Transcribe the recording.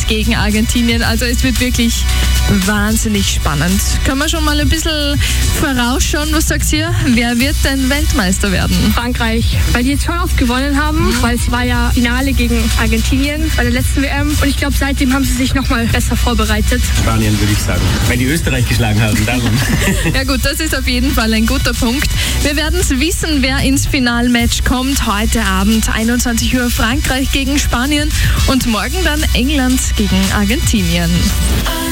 gegen Argentinien. Also es wird wirklich wahnsinnig spannend. Können wir schon mal ein bisschen vorausschauen? Was sagt ihr? Wer wird denn Weltmeister werden? Frankreich, weil die jetzt schon oft gewonnen haben, weil es war ja Finale gegen Argentinien bei der letzten WM und ich glaube, seitdem haben sie sich nochmal besser vorbereitet. Spanien würde ich sagen, weil die Österreich geschlagen haben, darum. Ja gut, das ist auf jeden Fall ein guter Punkt. Wir werden es wissen, wer ins Finalmatch kommt. Heute Abend 21 Uhr Frankreich gegen Spanien und morgen dann England gegen Argentinien.